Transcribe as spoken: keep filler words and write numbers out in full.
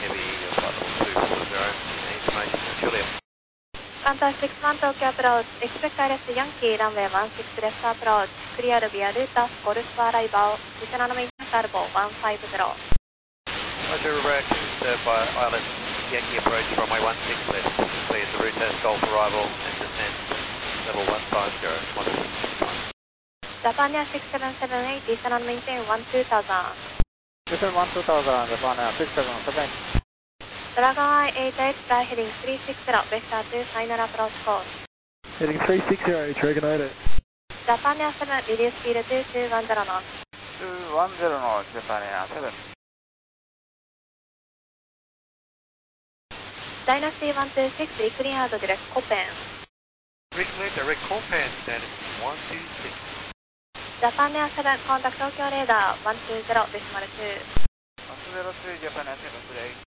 Heavy, flight level two four zero, information from Julia. Qantas six one Tokyo approach, expect I left Yankee, runway one six left approach, clear via Rutas, Golf arrival, return on maintenance Arbo one five zero. Roger, reactions served by I L S Yankee approach runway one six left, clear the Rutas Golf arrival and descend level one five zero, one six time. Japan Air six seven seven eight, return on maintain one two thousand. Return one two thousand, Japan Air six seven seven eight. Dragon Eye eight eight, fly heading three six zero, vector two, final approach course. Heading three six zero, Dragon Eye eight eight. Japan Air seven, reduce speed two two one zero knots. two one zero knots, Japan Air seven. Dynasty one two six, reclean out direct Copen. Reclear direct Copen, Dynasty one two six. Japan Air seven, contact Tokyo radar one two zero, decimal two. one two zero two, Japan Air seven, today.